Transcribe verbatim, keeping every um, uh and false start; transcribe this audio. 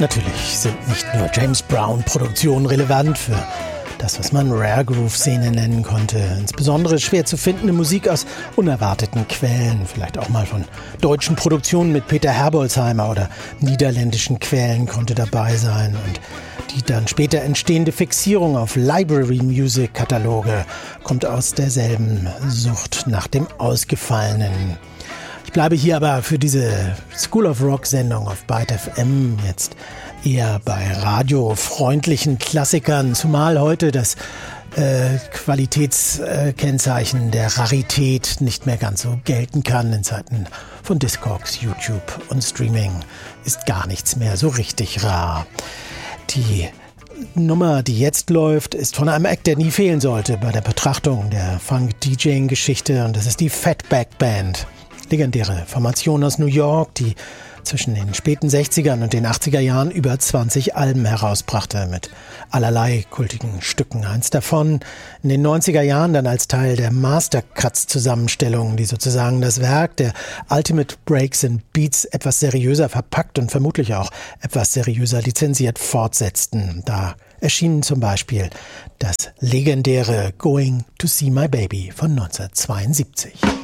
Natürlich sind nicht nur James Brown-Produktionen relevant für das, was man Rare Groove-Szene nennen konnte. Insbesondere schwer zu findende Musik aus unerwarteten Quellen, vielleicht auch mal von deutschen Produktionen mit Peter Herbolzheimer oder niederländischen Quellen konnte dabei sein. Und die dann später entstehende Fixierung auf Library-Music-Kataloge kommt aus derselben Sucht nach dem Ausgefallenen. Ich bleibe hier aber für diese School of Rock-Sendung auf Byte F M jetzt eher bei radiofreundlichen Klassikern, zumal heute das äh, Qualitätskennzeichen äh, der Rarität nicht mehr ganz so gelten kann. In Zeiten von Discogs, YouTube und Streaming ist gar nichts mehr so richtig rar. Die Nummer, die jetzt läuft, ist von einem Act, der nie fehlen sollte bei der Betrachtung der Funk-DJing-Geschichte, und das ist die Fatback Band. Legendäre Formation aus New York, die zwischen den späten sechzigern und den achtziger Jahren über zwanzig Alben herausbrachte mit allerlei kultigen Stücken. Eins davon in den neunziger Jahren dann als Teil der Mastercuts-Zusammenstellung, die sozusagen das Werk der Ultimate Breaks and Beats etwas seriöser verpackt und vermutlich auch etwas seriöser lizenziert fortsetzten. Da erschien zum Beispiel das legendäre Going to See My Baby von neunzehnhundertzweiundsiebzig.